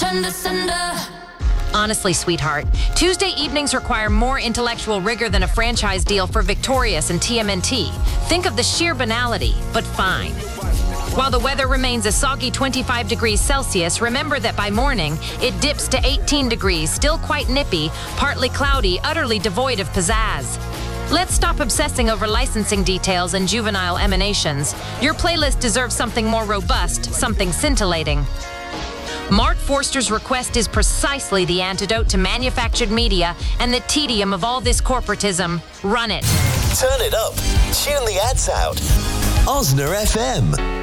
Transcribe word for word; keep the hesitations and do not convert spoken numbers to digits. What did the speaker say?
Honestly, sweetheart, Tuesday evenings require more intellectual rigor than a franchise deal for Victorious and T M N T. Think of the sheer banality, but fine. While the weather remains a soggy twenty-five degrees Celsius, remember that by morning, it dips to eighteen degrees, still quite nippy, partly cloudy, utterly devoid of pizzazz. Let's stop obsessing over licensing details and juvenile emanations. Your playlist deserves something more robust, something scintillating. Mark Forster's request is precisely the antidote to manufactured media and the tedium of all this corporatism. Run it. Turn it up. Tune the ads out. Osner F M.